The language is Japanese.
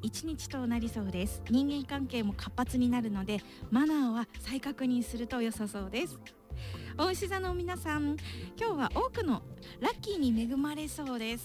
一日となりそうです。人間関係も活発になるので、マナーは再確認すると良さそうです。牡牛座の皆さん、今日は多くのラッキーに恵まれそうです。